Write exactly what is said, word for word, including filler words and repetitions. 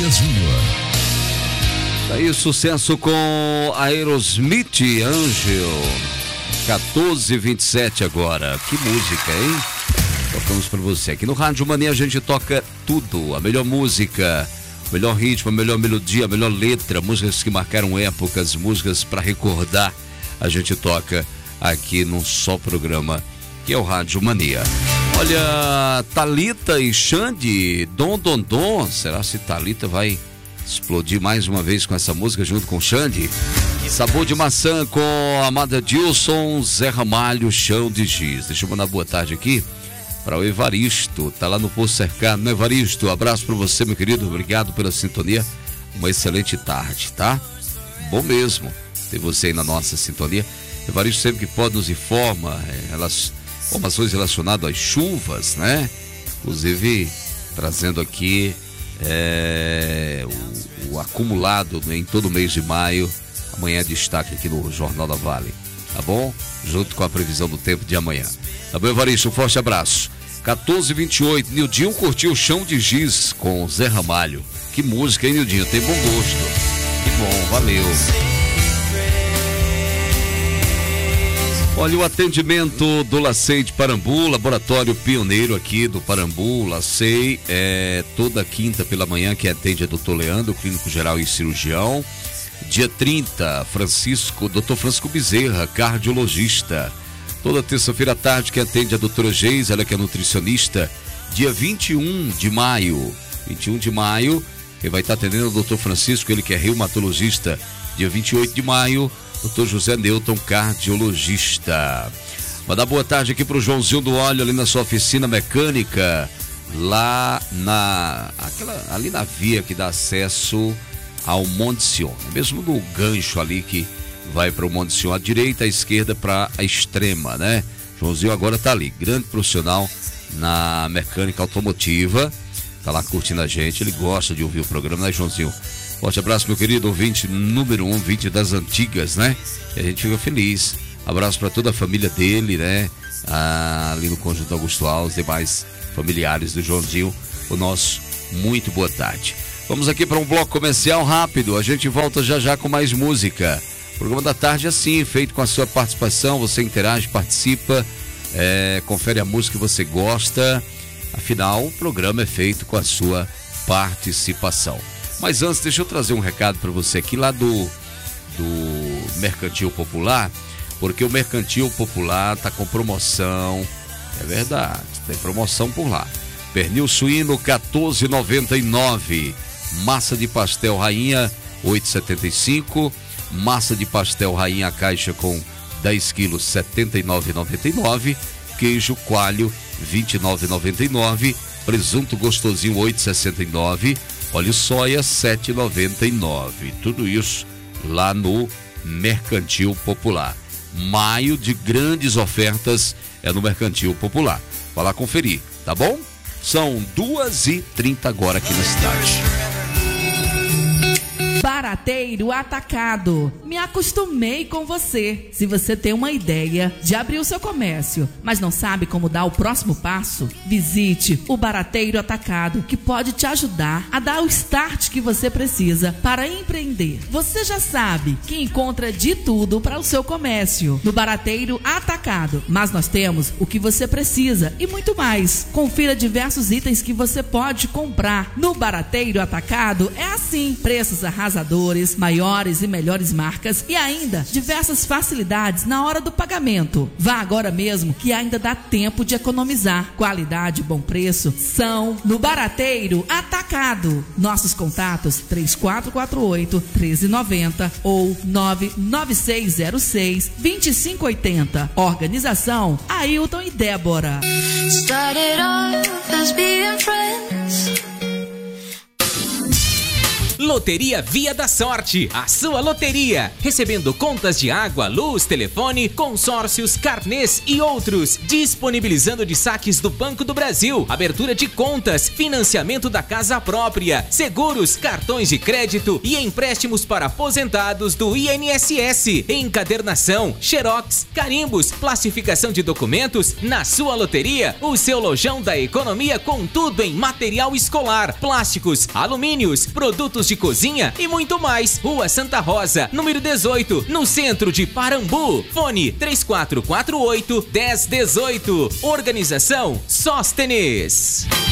Dias Júnior. Aí o sucesso com Aerosmith, Angel. quatorze e vinte e sete agora. Que música, hein? Tocamos pra você. Aqui no Rádio Mania a gente toca tudo. A melhor música, o melhor ritmo, a melhor melodia, a melhor letra, músicas que marcaram épocas, músicas pra recordar. A gente toca aqui num só programa, que é o Rádio Mania. Olha, Thalita e Xande, Dom Dom Dom. Será se Thalita vai explodir mais uma vez com essa música junto com o Xande? Sabor de maçã com a amada Dilson, Zé Ramalho, Chão de Giz. Deixa eu mandar boa tarde aqui para o Evaristo, tá lá no Posto Cercado, né, Evaristo? Abraço para você, meu querido, obrigado pela sintonia, uma excelente tarde, tá? Bom mesmo ter você aí na nossa sintonia. Evaristo sempre que pode nos informa, é, elas, informações relacionadas às chuvas, né? Inclusive trazendo aqui é, o, o acumulado, né, em todo o mês de maio. Amanhã é destaque aqui no Jornal da Vale, tá bom? Junto com a previsão do tempo de amanhã. Tá bom, Evaristo? Um forte abraço. quatorze e vinte e oito, Nildinho curtiu o Chão de Giz com Zé Ramalho. Que música, hein, Nildinho? Tem bom gosto. Que bom, valeu. Olha, o atendimento do Lacei de Parambu, laboratório pioneiro aqui do Parambu, Lacei, é toda quinta pela manhã que atende a doutor Leandro, clínico geral e cirurgião. Dia trinta, Francisco, doutor Francisco Bezerra, cardiologista. Toda terça-feira à tarde que atende a doutora Geis, ela que é nutricionista. Dia vinte e um de maio, vinte e um de maio, quem vai estar atendendo é o doutor Francisco, ele que é reumatologista. Dia vinte e oito de maio, doutor José Newton, cardiologista. Mandar boa tarde aqui pro Joãozinho do Óleo, ali na sua oficina mecânica, lá na, aquela, ali na via que dá acesso ao Monte Sion, mesmo no gancho ali que vai para o Monte Sion, à direita, à esquerda, para a extrema, né? Joãozinho agora tá ali, grande profissional na mecânica automotiva, tá lá curtindo a gente, ele gosta de ouvir o programa, né, Joãozinho? Forte abraço, meu querido ouvinte número um, ouvinte das antigas, né? E a gente fica feliz. Abraço para toda a família dele, né? Ah, ali no Conjunto Augusto Alves, demais familiares do Joãozinho, o nosso muito boa tarde. Vamos aqui para um bloco comercial rápido, a gente volta já já com mais música. O programa da tarde é assim, feito com a sua participação, você interage, participa, é, confere a música que você gosta, afinal o programa é feito com a sua participação. Mas antes, deixa eu trazer um recado para você aqui lá do, do Mercantil Popular, porque o Mercantil Popular tá com promoção, é verdade, tem promoção por lá. Pernil suíno quatorze e noventa e nove, massa de pastel rainha oito e setenta e cinco, massa de pastel rainha caixa com dez quilos setenta e nove reais e noventa e nove centavos, queijo coalho vinte e nove reais e noventa e nove centavos, presunto gostosinho oito e sessenta e nove, óleo soia sete reais e noventa e nove centavos. Tudo isso lá no Mercantil Popular. Maio de grandes ofertas é no Mercantil Popular. Vai lá conferir, tá bom? São duas e trinta agora aqui na cidade. Barateiro Atacado. Me acostumei com você. Se você tem uma ideia de abrir o seu comércio, mas não sabe como dar o próximo passo, visite o Barateiro Atacado, que pode te ajudar a dar o start que você precisa para empreender. Você já sabe que encontra de tudo para o seu comércio no Barateiro Atacado, mas nós temos o que você precisa e muito mais. Confira diversos itens que você pode comprar no Barateiro Atacado. É assim, preços arrasadores, maiores e melhores marcas e ainda diversas facilidades na hora do pagamento. Vá agora mesmo que ainda dá tempo de economizar. Qualidade e bom preço são no Barateiro Atacado. Nossos contatos três quatro quatro oito, um três nove zero ou nove nove seis zero seis, dois cinco oito zero. Organização Ailton e Débora. Loteria Via da Sorte, a sua loteria. Recebendo contas de água, luz, telefone, consórcios, carnês e outros. Disponibilizando de saques do Banco do Brasil, abertura de contas, financiamento da casa própria, seguros, cartões de crédito e empréstimos para aposentados do I N S S. Encadernação, xerox, carimbos, plastificação de documentos. Na sua loteria, o seu lojão da economia com tudo em material escolar, plásticos, alumínios, produtos de cozinha e muito mais. Rua Santa Rosa, número dezoito, no centro de Parambu. Fone três quatro quatro oito, um zero um oito. Organização Sóstenes.